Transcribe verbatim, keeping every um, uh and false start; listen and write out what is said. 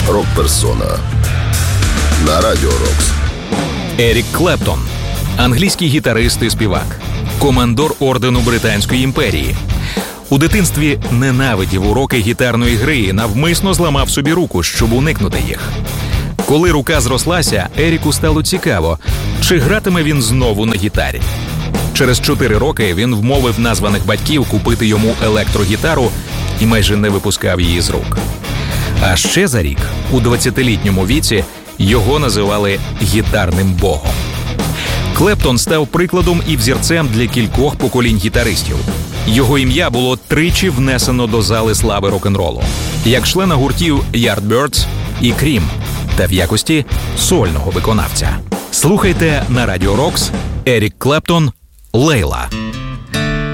Рок-персона на Радіо Рокс. Ерік Клептон – англійський гітарист і співак, командор ордену Британської імперії. У дитинстві ненавидів уроки гітарної гри і навмисно зламав собі руку, щоб уникнути їх. Коли рука зрослася, Еріку стало цікаво, чи гратиме він знову на гітарі. Через чотири роки він вмовив названих батьків купити йому електрогітару і майже не випускав її з рук. А ще за рік, у двадцятилітньому віці, його називали гітарним богом. Клептон став прикладом і взірцем для кількох поколінь гітаристів. Його ім'я було тричі внесено до зали слави рок-н-ролу, як члена гуртів Yardbirds і Cream, та в якості сольного виконавця. Слухайте на Радіо Рокс. Ерік Клептон, «Лейла».